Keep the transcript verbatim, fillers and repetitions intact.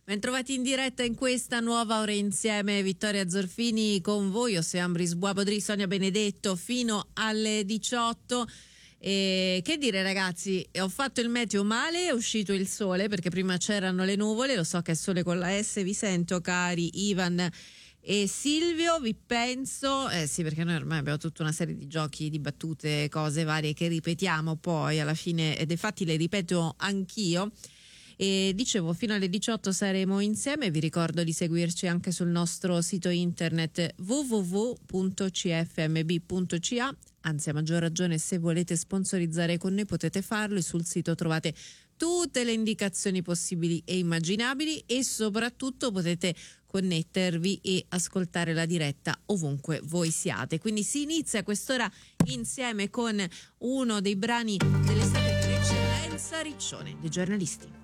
Bentrovati in diretta in questa nuova ora insieme. Vittoria Zorfini con voi, Ossia Ambris Buabodri, Sonia Benedetto fino alle diciotto. E che dire ragazzi, ho fatto il meteo male, è uscito il sole perché prima c'erano le nuvole, lo so che è sole con la S, vi sento cari Ivan e Silvio, vi penso, eh sì perché noi ormai abbiamo tutta una serie di giochi, di battute, cose varie che ripetiamo poi alla fine, ed infatti le ripeto anch'io. E dicevo, fino alle diciotto saremo insieme. Vi ricordo di seguirci anche sul nostro sito internet w w w punto c f m b punto c a, anzi a maggior ragione se volete sponsorizzare con noi potete farlo, e sul sito trovate tutte le indicazioni possibili e immaginabili, e soprattutto potete connettervi e ascoltare la diretta ovunque voi siate. Quindi si inizia quest'ora insieme con uno dei brani dell'estate per eccellenza, Riccione dei giornalisti.